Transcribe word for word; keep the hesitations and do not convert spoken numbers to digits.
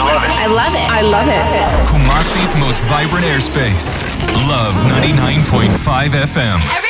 love it. I love it. I love it. Kumasi's most vibrant airspace. Love ninety-nine point five F M.